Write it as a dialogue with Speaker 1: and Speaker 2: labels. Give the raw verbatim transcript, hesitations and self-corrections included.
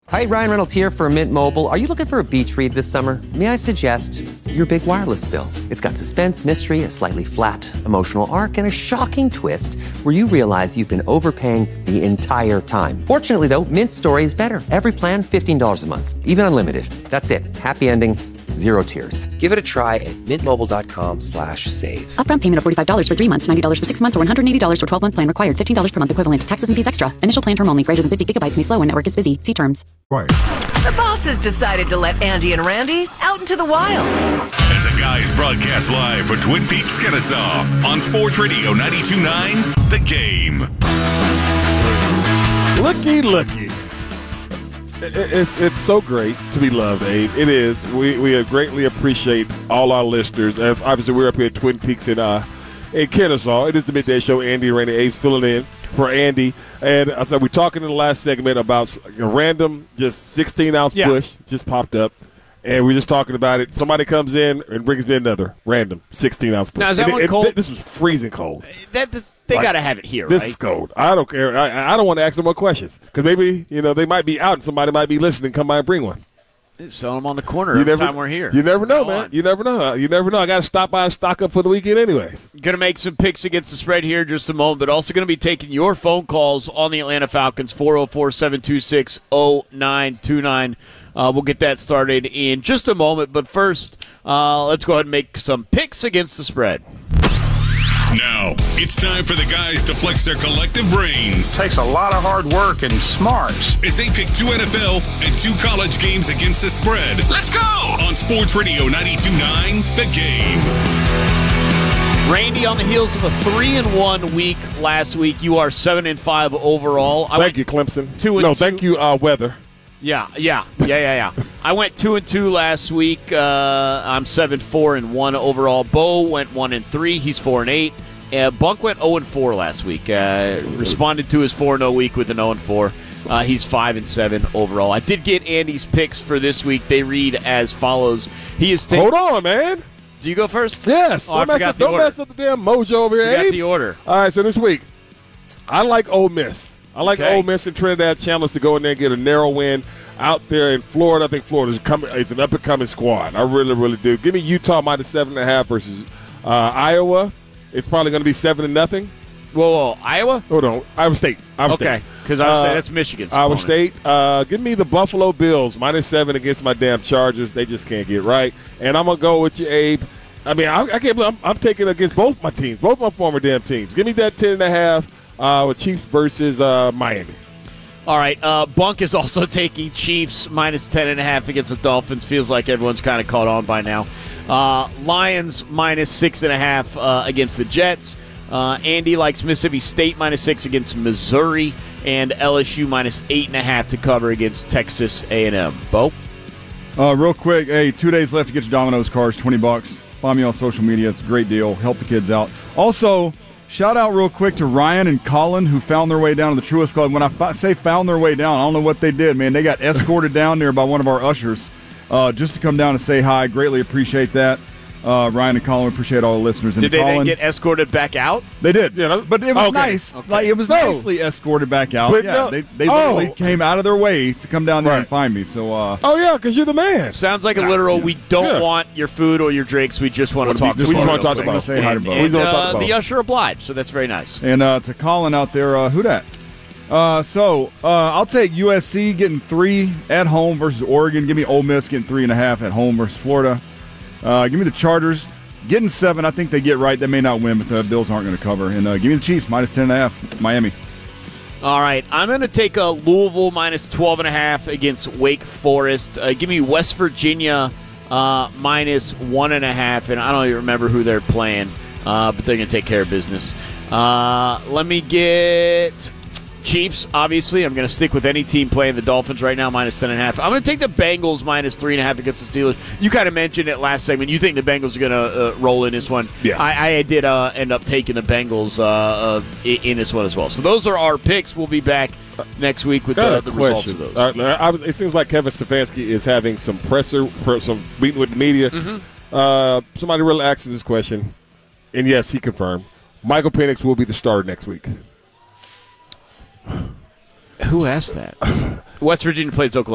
Speaker 1: Hi, Ryan Reynolds here for Mint Mobile. Are you looking for a beach read this summer? May I suggest your big wireless bill? It's got suspense, mystery, a slightly flat emotional arc, and a shocking twist where you realize you've been overpaying the entire time. Fortunately, though, Mint's story is better. Every plan, fifteen dollars a month. Even unlimited. That's it. Happy ending. Zero tears. Give it a try at mintmobile.com slash save.
Speaker 2: Upfront payment of forty-five dollars for three months, ninety dollars for six months, or one hundred eighty dollars for twelve-month plan required. fifteen dollars per month equivalent. Taxes and fees extra. Initial plan term only. Greater than fifty gigabytes may slow when network is busy. See terms.
Speaker 3: Right.
Speaker 4: The boss has decided to let Andy and Randy out into the wild.
Speaker 5: As the guys broadcast live from Twin Peaks, Kennesaw on Sports Radio ninety-two point nine, The Game.
Speaker 3: Looky, looky. It's it's so great to be loved, Abe. It is. We we greatly appreciate all our listeners. And obviously, we're up here at Twin Peaks in uh in Kennesaw. It is the midday show. Andy and Randy. Abe's filling in for Andy. And I said we're talking in the last segment about a random, just sixteen ounce yeah. push just popped up. And we're just talking about it. Somebody comes in and brings me another random sixteen ounce push.
Speaker 6: Now, is that
Speaker 3: and
Speaker 6: one
Speaker 3: it,
Speaker 6: cold?
Speaker 3: It, this was freezing cold.
Speaker 6: That, that They like, got to have it here,
Speaker 3: this
Speaker 6: right?
Speaker 3: This is cold. I don't care. I, I don't want to ask them more questions because maybe, you know, they might be out and somebody might be listening. Come by and bring one.
Speaker 6: Sell them on the corner
Speaker 3: you
Speaker 6: every
Speaker 3: never,
Speaker 6: time we're here.
Speaker 3: You never know,
Speaker 6: Go
Speaker 3: man.
Speaker 6: on.
Speaker 3: You never know. You never know. I got to stop by and stock up for the weekend anyway.
Speaker 6: Going to make some picks against the spread here in just a moment, but also going to be taking your phone calls on the Atlanta Falcons, four oh four, seven two six, oh nine two nine. Uh, we'll get that started in just a moment, but first, uh, let's go ahead and make some picks against the spread.
Speaker 5: Now, it's time for the guys to flex their collective brains.
Speaker 7: Takes a lot of hard work and smarts.
Speaker 5: As they pick two N F L and two college games against the spread. Let's go! On Sports Radio ninety-two point nine, The Game.
Speaker 6: Randy, on the heels of a three and one week last week, you are seven and five overall. I
Speaker 3: thank you, Clemson.
Speaker 6: Two and
Speaker 3: no,
Speaker 6: two.
Speaker 3: thank you, uh, Weather.
Speaker 6: Yeah, yeah, yeah, yeah, yeah. I went two and two last week. Uh, I'm seven four and one overall. Bo went one and three. He's four and eight. Uh, Bunk went zero and four last week. Uh, responded to his four and zero week with an zero and four. Uh, he's five and seven overall. I did get Andy's picks for this week. They read as follows. He is taking.
Speaker 3: Hold on, man.
Speaker 6: Do you go first?
Speaker 3: Yes.
Speaker 6: Oh,
Speaker 3: don't
Speaker 6: I
Speaker 3: mess
Speaker 6: forgot
Speaker 3: up,
Speaker 6: the
Speaker 3: don't
Speaker 6: order.
Speaker 3: mess up the damn mojo over here,
Speaker 6: Forgot
Speaker 3: Abe.
Speaker 6: the order.
Speaker 3: All right. So this week, I like Ole Miss. I like
Speaker 6: Okay.
Speaker 3: Ole Miss and Trinidad Chandlers to go in there and get a narrow win out there in Florida. I think Florida's coming. It's an up-and-coming squad. I really, really do. Give me Utah minus seven and a half versus uh, Iowa. It's probably going to be seven to nothing.
Speaker 6: Whoa, whoa, Iowa?
Speaker 3: Hold on, Iowa State. Iowa
Speaker 6: okay, because Iowa State, that's Michigan's
Speaker 3: Iowa
Speaker 6: opponent.
Speaker 3: State. Uh, give me the Buffalo Bills minus seven against my damn Chargers. They just can't get right. And I'm gonna go with you, Abe. I mean, I, I can't believe I'm, I'm taking against both my teams, both my former damn teams. Give me that ten and a half uh, with Chiefs versus uh, Miami.
Speaker 6: All right, uh, Bunk is also taking Chiefs minus ten and a half against the Dolphins. Feels like everyone's kind of caught on by now. Uh, Lions minus six and a half uh, against the Jets. Uh, Andy likes Mississippi State minus six against Missouri, and L S U minus eight and a half to cover against Texas A and M. Bo?
Speaker 8: Uh, real quick, hey, two days left to get your Domino's cards, twenty bucks. Find me on social media. It's a great deal. Help the kids out. Also, shout out real quick to Ryan and Colin who found their way down to the Truist Club. When I fi- say found their way down, I don't know what they did, man. They got escorted down there by one of our ushers uh, just to come down and say hi. Greatly appreciate that. Uh, Ryan and Colin, appreciate all the listeners. And
Speaker 6: Did they
Speaker 8: Colin,
Speaker 6: then get escorted back out?
Speaker 8: They did,
Speaker 3: Yeah,
Speaker 8: but it was
Speaker 3: okay.
Speaker 8: nice.
Speaker 6: Okay.
Speaker 8: Like it was
Speaker 3: No.
Speaker 8: nicely escorted back out.
Speaker 3: But
Speaker 8: yeah,
Speaker 3: no-
Speaker 8: they they
Speaker 3: oh.
Speaker 8: literally came out of their way to come down there
Speaker 3: Right.
Speaker 8: and find me. So, uh,
Speaker 3: Oh yeah, because you're the man.
Speaker 6: Sounds like a literal, we don't
Speaker 3: Yeah.
Speaker 6: want your food or your drinks. We just want to
Speaker 3: Wanna
Speaker 6: talk
Speaker 3: be-
Speaker 6: to
Speaker 3: we just
Speaker 6: you.
Speaker 3: wanna talk
Speaker 6: real
Speaker 3: about
Speaker 6: quick.
Speaker 8: Say hi to
Speaker 6: And,
Speaker 8: Bo.
Speaker 3: We
Speaker 6: and,
Speaker 3: just wanna talk
Speaker 6: uh,
Speaker 3: about
Speaker 6: the
Speaker 3: Bo.
Speaker 6: usher obliged, so that's very nice.
Speaker 8: and uh, to Colin out there, uh, who dat? Uh, so uh, I'll take U S C getting three at home versus Oregon. Give me Ole Miss getting three and a half at home versus Florida. Uh, give me the Chargers getting seven. I think they get right. They may not win, but the Bills aren't going to cover. And uh, give me the Chiefs minus ten and a half. Miami.
Speaker 6: All right, I'm going to take a Louisville minus twelve and a half against Wake Forest. Uh, give me West Virginia uh, minus one and a half, and I don't even remember who they're playing, uh, but they're going to take care of business. Uh, let me get Chiefs, obviously. I'm going to stick with any team playing the Dolphins right now, minus ten and a half. I'm going to take the Bengals minus three and a half against the Steelers. You kind of mentioned it last segment. You think the Bengals are going to uh, roll in this one.
Speaker 3: Yeah.
Speaker 6: I, I did uh, end up taking the Bengals uh, uh, in, in this one as well. So those are our picks. We'll be back next week with
Speaker 3: Got
Speaker 6: uh,
Speaker 3: a
Speaker 6: the results
Speaker 3: question.
Speaker 6: of those.
Speaker 3: Uh, I was, it seems like Kevin Stefanski is having some presser, some meeting with the media.
Speaker 6: Mm-hmm.
Speaker 3: Uh, somebody really asked him this question, and yes, he confirmed. Michael Penix will be the starter next week.
Speaker 6: Who asked that? West Virginia plays Oklahoma.